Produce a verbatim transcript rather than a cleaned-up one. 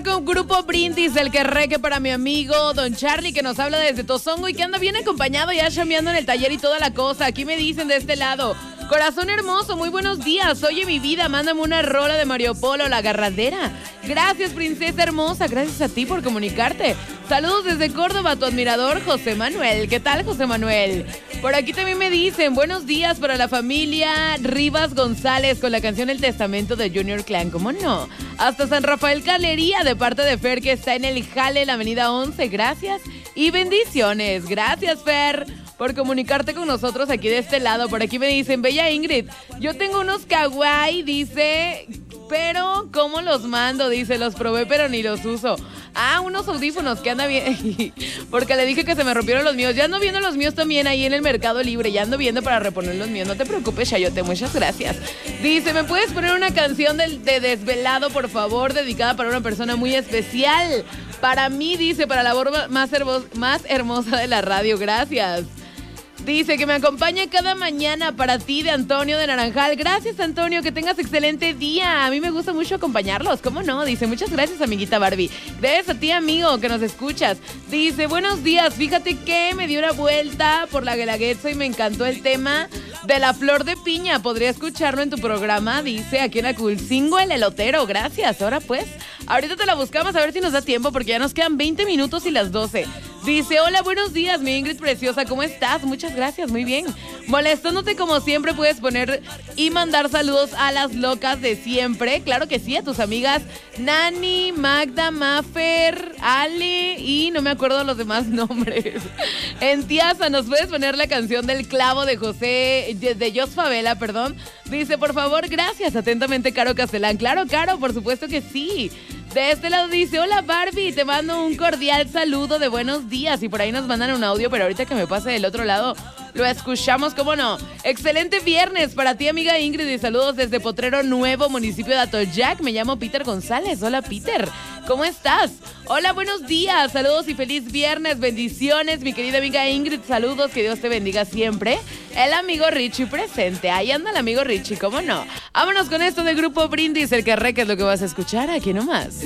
Con Grupo Brindis, el que reque para mi amigo Don Charlie, que nos habla desde Tozongo y que anda bien acompañado ya chambeando en el taller y toda la cosa. Aquí me dicen de este lado: corazón hermoso, muy buenos días. Oye, mi vida, mándame una rola de Mario Polo, La Agarradera. Gracias, princesa hermosa, gracias a ti por comunicarte. Saludos desde Córdoba, tu admirador José Manuel. ¿Qué tal, José Manuel? Por aquí también me dicen: buenos días para la familia Rivas González con la canción El Testamento de Junior Clan. ¿Cómo no? Hasta San Rafael Galería, de parte de Fer, que está en el Jale, la avenida once. Gracias y bendiciones. Gracias, Fer, por comunicarte con nosotros aquí de este lado. Por aquí me dicen: bella Ingrid, yo tengo unos kawaii, dice, pero ¿cómo los mando? Dice, los probé pero ni los uso. Ah, unos audífonos que anda bien, porque le dije que se me rompieron los míos. Ya ando viendo los míos también ahí en el Mercado Libre. Ya ando viendo para reponer los míos. No te preocupes, Chayote, muchas gracias. Dice, ¿me puedes poner una canción de, de Desvelado, por favor? Dedicada para una persona muy especial. Para mí, dice, para la voz más, hermo- más hermosa de la radio. Gracias. Dice que me acompaña cada mañana para ti, de Antonio de Naranjal. Gracias, Antonio, que tengas excelente día. A mí me gusta mucho acompañarlos, ¿cómo no? Dice, muchas gracias, amiguita Barbie. Gracias a ti, amigo, que nos escuchas. Dice, buenos días, fíjate que me dio una vuelta por la Guelaguetza y me encantó el tema de la flor de piña. ¿Podría escucharlo en tu programa? Dice, aquí en Aculcingo, el elotero. Gracias, ahora pues, ahorita te la buscamos a ver si nos da tiempo, porque ya nos quedan veinte minutos y las doce. Dice, hola, buenos días, mi Ingrid preciosa, ¿cómo estás? Muchas gracias, muy bien. Molestándote como siempre, puedes poner y mandar saludos a las locas de siempre. Claro que sí, a tus amigas Nani, Magda, Mafer, Ale y no me acuerdo los demás nombres. En Tiaza, ¿nos puedes poner la canción del clavo de José, de Jos Favela, perdón? Dice, por favor, gracias, atentamente, Caro Castelán. Claro, Caro, por supuesto que sí. De este lado dice, hola Barbie, te mando un cordial saludo de buenos días. Y por ahí nos mandan un audio, pero ahorita que me pase del otro lado lo escuchamos, ¿cómo no? Excelente viernes para ti, amiga Ingrid, y saludos desde Potrero Nuevo, municipio de Atoyac. Me llamo Peter González. Hola, Peter, ¿cómo estás? Hola, buenos días, saludos y feliz viernes, bendiciones, mi querida amiga Ingrid, saludos, que Dios te bendiga siempre. El amigo Richie presente, ahí anda el amigo Richie, ¿cómo no? Vámonos con esto de Grupo Brindis, el que re, que es lo que vas a escuchar aquí nomás.